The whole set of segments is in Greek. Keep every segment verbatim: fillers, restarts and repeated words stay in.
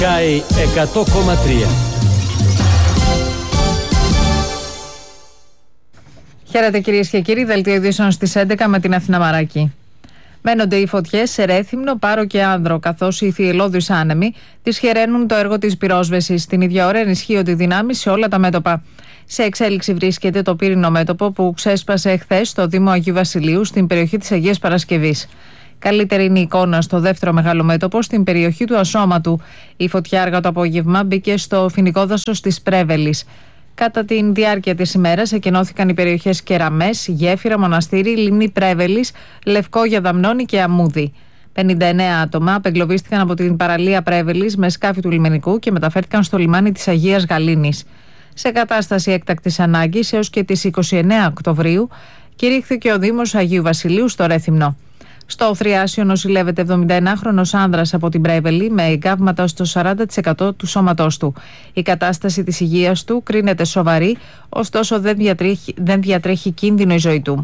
Sky εκατό κόμμα τρία. Χαίρετε κυρίες και κύριοι, δελτίο ειδήσεων στις έντεκα με την Αθηνά Μαράκη. Μένονται οι φωτιές σε Ρέθυμνο, Πάρο και Άνδρο, καθώς οι θυελλώδεις άνεμοι δυσχεραίνουν το έργο της πυρόσβεσης. Την ίδια ώρα ενισχύονται οι δυνάμεις σε όλα τα μέτωπα. Σε εξέλιξη βρίσκεται το πύρινο μέτωπο που ξέσπασε εχθές στο Δήμο Αγίου Βασιλείου, στην περιοχή της Αγίας Παρασκευής. Καλύτερη είναι η εικόνα στο δεύτερο μεγάλο μέτωπο, στην περιοχή του Ασώματου. Η φωτιά αργά το απόγευμα μπήκε στο φοινικό δάσος της Πρέβελης. Κατά τη διάρκεια της ημέρας εκενώθηκαν οι περιοχές Κεραμές, Γέφυρα, Μοναστήρι, Λιμνή Πρέβελης, Λευκόγια Δαμνώνη και Αμμούδη. πενήντα εννέα άτομα απεγκλωβίστηκαν από την παραλία Πρέβελης με σκάφη του λιμενικού και μεταφέρθηκαν στο λιμάνι της Αγίας Γαλήνης. Σε κατάσταση έκτακτης ανάγκης έως και τις είκοσι εννέα Οκτωβρίου κηρύχθηκε ο Δήμος Αγίου Βασιλείου στο Ρέθυμνο. Στο Θριάσιο νοσηλεύεται εβδομηνταενάχρονος άνδρας από την Πρέβελη με εγκάβματα στο σαράντα τοις εκατό του σώματός του. Η κατάσταση της υγείας του κρίνεται σοβαρή, ωστόσο δεν διατρέχει, δεν διατρέχει κίνδυνο η ζωή του.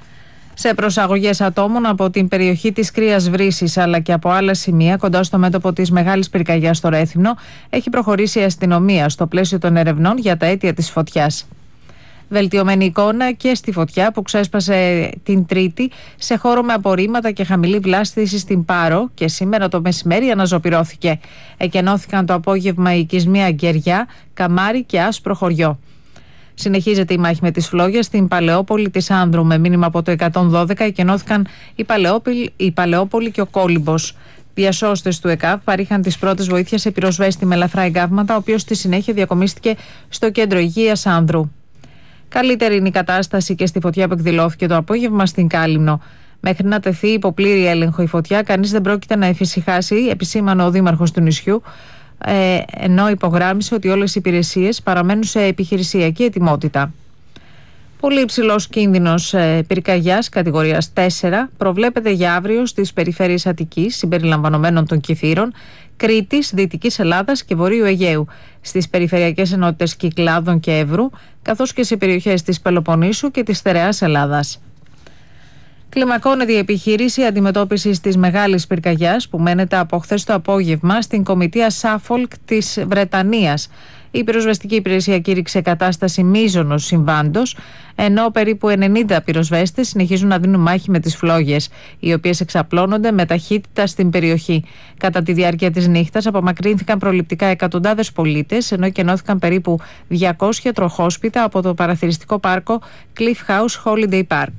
Σε προσαγωγές ατόμων από την περιοχή της Κρύας Βρύσης αλλά και από άλλα σημεία κοντά στο μέτωπο της Μεγάλης Πυρκαγιάς στο Ρέθυμνο έχει προχωρήσει η αστυνομία στο πλαίσιο των ερευνών για τα αίτια της φωτιάς. Βελτιωμένη εικόνα και στη φωτιά που ξέσπασε την Τρίτη σε χώρο με απορρίμματα και χαμηλή βλάστηση στην Πάρο και σήμερα το μεσημέρι αναζωπυρώθηκε. Εκενώθηκαν το απόγευμα οι οικισμοί Αγκεριά, Καμάρι και Άσπρο Χωριό. Συνεχίζεται η μάχη με τις φλόγες στην Παλαιόπολη της Άνδρου. Με μήνυμα από το εκατόν δώδεκα εκενώθηκαν η Παλαιόπολη, η Παλαιόπολη και ο Κόλυμπος. Διασώστες του ΕΚΑΒ παρήχαν τις πρώτες βοήθειες σε πυροσβέστη με ελαφρά εγκάβματα, ο οποίος στη συνέχεια διακομίστηκε στο κέντρο υγείας Άνδρου. Καλύτερη είναι η κατάσταση και στη φωτιά που εκδηλώθηκε το απόγευμα στην Κάλυμνο. Μέχρι να τεθεί υπό πλήρη έλεγχο η φωτιά, κανείς δεν πρόκειται να εφησυχάσει, επισήμανε ο δήμαρχος του νησιού, ε, ενώ υπογράμμισε ότι όλες οι υπηρεσίες παραμένουν σε επιχειρησιακή ετοιμότητα. Πολύ υψηλός κίνδυνος ε, πυρκαγιάς κατηγορίας τέσσερα προβλέπεται για αύριο στις περιφέρειες Αττικής, συμπεριλαμβανομένων των Κηφείρων, Κρήτης, Δυτικής Ελλάδας και Βορείου Αιγαίου, στις περιφερειακές ενότητες Κυκλάδων και Εύρου, καθώς και σε περιοχές της Πελοποννήσου και της Στερεάς Ελλάδας. Κλιμακώνεται η επιχείρηση αντιμετώπισης της μεγάλης πυρκαγιάς που μένεται από χθες το απόγευμα στην κομιτεία Σάφολκ της Βρετανίας. Η πυροσβεστική υπηρεσία κήρυξε κατάσταση μείζωνος συμβάντος, ενώ περίπου ενενήντα πυροσβέστες συνεχίζουν να δίνουν μάχη με τις φλόγες, οι οποίες εξαπλώνονται με ταχύτητα στην περιοχή. Κατά τη διάρκεια της νύχτας απομακρύνθηκαν προληπτικά εκατοντάδες πολίτες, ενώ κενώθηκαν περίπου διακόσια τροχόσπιτα από το παραθυριστικό πάρκο Cliff House Holiday Park.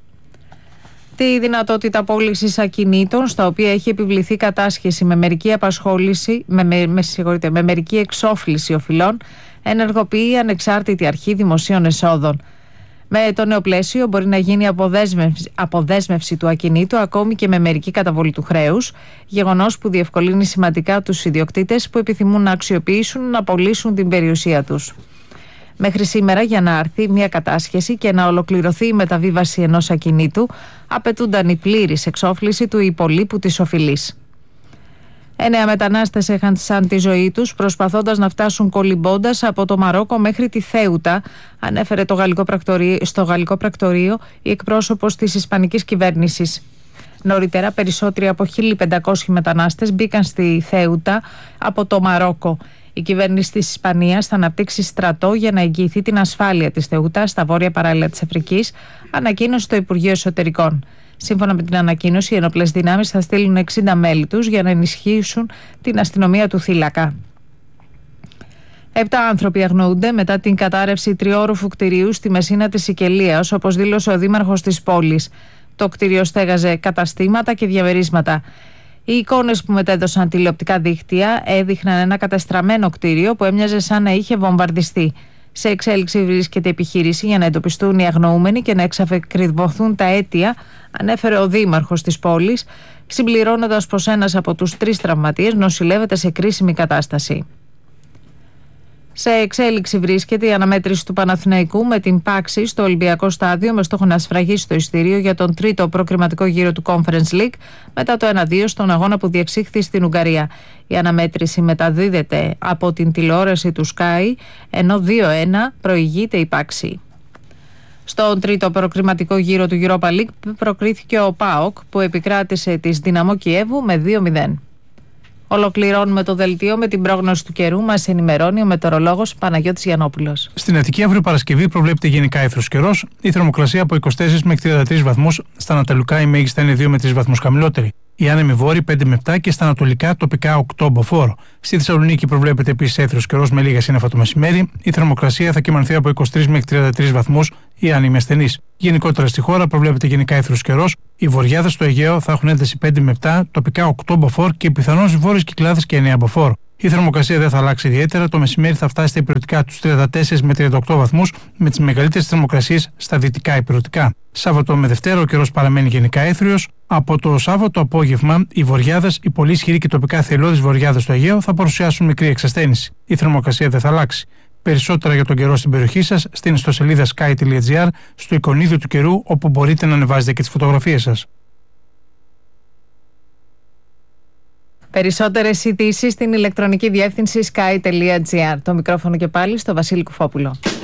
Τη δυνατότητα πώλησης ακινήτων, στα οποία έχει επιβληθεί κατάσχεση με μερική απασχόληση, με, με, με, με μερική εξόφληση οφειλών, ενεργοποιεί η Ανεξάρτητη Αρχή Δημοσίων Εσόδων. Με το νέο πλαίσιο μπορεί να γίνει αποδέσμευση, αποδέσμευση του ακινήτου ακόμη και με μερική καταβολή του χρέους, γεγονός που διευκολύνει σημαντικά τους ιδιοκτήτες που επιθυμούν να αξιοποιήσουν να πωλήσουν την περιουσία τους. Μέχρι σήμερα, για να αρθεί μια κατάσχεση και να ολοκληρωθεί η μεταβίβαση ενός ακινήτου, απαιτούνταν η πλήρης εξόφληση του υπολείπου της οφειλής. Εννέα μετανάστες έχασαν τη ζωή τους προσπαθώντας να φτάσουν κολυμπώντας από το Μαρόκο μέχρι τη Θέουτα, ανέφερε το γαλλικό πρακτορείο, στο γαλλικό πρακτορείο η εκπρόσωπος της ισπανικής κυβέρνησης. Νωρίτερα, περισσότεροι από χίλια πεντακόσιοι μετανάστες μπήκαν στη Θέουτα από το Μαρόκο. Η κυβέρνηση της Ισπανίας θα αναπτύξει στρατό για να εγγυηθεί την ασφάλεια της Θεούτα στα βόρεια παράλια της Αφρικής, ανακοίνωσε το Υπουργείο Εσωτερικών. Σύμφωνα με την ανακοίνωση, οι ενόπλες δυνάμεις θα στείλουν εξήντα μέλη τους για να ενισχύσουν την αστυνομία του θύλακα. Επτά άνθρωποι αγνοούνται μετά την κατάρρευση τριώροφου κτηρίου στη Μεσίνα της Σικελίας, όπως δήλωσε ο δήμαρχος της πόλης. Το κτίριο στέγαζε καταστήματα και διαμερίσματα. Οι εικόνες που μετέδωσαν τηλεοπτικά δίκτυα έδειχναν ένα κατεστραμμένο κτίριο που έμοιαζε σαν να είχε βομβαρδιστεί. Σε εξέλιξη βρίσκεται επιχείρηση για να εντοπιστούν οι αγνοούμενοι και να εξακριβωθούν τα αίτια, ανέφερε ο δήμαρχος της πόλης, συμπληρώνοντας πως ένας από τους τρεις τραυματίες νοσηλεύεται σε κρίσιμη κατάσταση. Σε εξέλιξη βρίσκεται η αναμέτρηση του Παναθηναϊκού με την Πάξη στο Ολυμπιακό Στάδιο με στόχο να σφραγίσει το εισιτήριο για τον τρίτο προκριματικό γύρο του Conference League μετά το ένα δύο στον αγώνα που διεξήχθη στην Ουγγαρία. Η αναμέτρηση μεταδίδεται από την τηλεόραση του Sky, ενώ δύο ένα προηγείται η Πάξη. Στον τρίτο προκριματικό γύρο του Europa League προκρίθηκε ο ΠΑΟΚ που επικράτησε της Δυναμό Κιέβου με δύο μηδέν. Ολοκληρώνουμε το δελτίο με την πρόγνωση του καιρού. Μας ενημερώνει ο μετεωρολόγος Παναγιώτης Γιαννόπουλος. Στην Αττική αύριο Παρασκευή προβλέπεται γενικά εύθρος καιρός. Η θερμοκρασία από είκοσι τέσσερα μέχρι τριάντα τρεις βαθμούς. Στα ανατολικά η μέγιστη είναι δύο με τρεις βαθμούς χαμηλότερη. Η άνεμη βόρη πέντε με επτά και στα ανατολικά τοπικά οκτώ μποφόρ. Στη Θεσσαλονίκη προβλέπεται επίσης εύθρος καιρός με λίγα σύννεφα το μεσημέρι. Η θερμοκρασία θα κυμανθεί από είκοσι τρεις μέχρι τριάντα τρεις βαθμούς. Η άνεμη ασθενής. Γενικότερα στη χώρα προβλέπεται γενικά εύθρος καιρός. Οι βορειάδες στο Αιγαίο θα έχουν ένταση πέντε με επτά, τοπικά οκτώ μποφόρ και πιθανώς βόρειες Κυκλάδες και εννέα μποφόρ. Η θερμοκρασία δεν θα αλλάξει ιδιαίτερα. Το μεσημέρι θα φτάσει στα ηπειρωτικά τους τριάντα τέσσερα με τριάντα οκτώ βαθμούς, με τις μεγαλύτερες θερμοκρασίες στα δυτικά ηπειρωτικά. Σάββατο με Δευτέρα ο καιρός παραμένει γενικά έθριος. Από το Σάββατο απόγευμα, οι βορειάδες, οι πολύ ισχυροί και τοπικά θελώδεις βορειάδες στο Αιγαίο θα παρουσιάσουν μικρή εξασθένηση. Η θερμοκρασία δεν θα αλλάξει. Περισσότερα για τον καιρό στην περιοχή σας στην ιστοσελίδα sky τελεία gr, στο εικονίδιο του καιρού, όπου μπορείτε να ανεβάζετε και τις φωτογραφίες σας. Περισσότερες ειδήσεις στην ηλεκτρονική διεύθυνση sky τελεία gr. Το μικρόφωνο και πάλι στο Βασίλη Κουφόπουλο.